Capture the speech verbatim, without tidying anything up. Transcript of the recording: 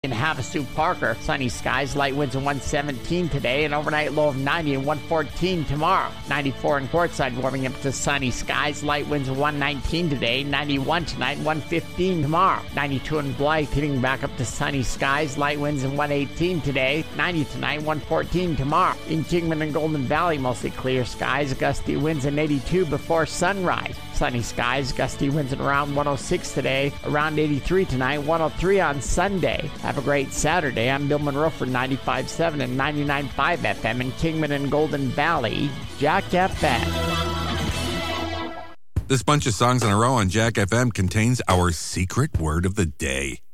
In Havasu Parker, sunny skies, light winds of one seventeen today, and overnight low of ninety and one fourteen tomorrow. ninety-four in Quartzsite, warming up to sunny skies, light winds of one nineteen today, ninety-one tonight, one fifteen tomorrow. ninety-two in Blythe, hitting back up to sunny skies, light winds of one eighteen today, ninety tonight, one fourteen tomorrow. In Kingman and Golden Valley, mostly clear skies, gusty winds in eighty-two before sunrise. Sunny skies, gusty winds at around one oh six today, around eighty-three tonight, one oh three on Sunday. Have a great Saturday. I'm Bill Monroe for ninety-five point seven and ninety-nine point five F M in Kingman and Golden Valley. Jack F M. This bunch of songs in a row on Jack F M contains our secret word of the day.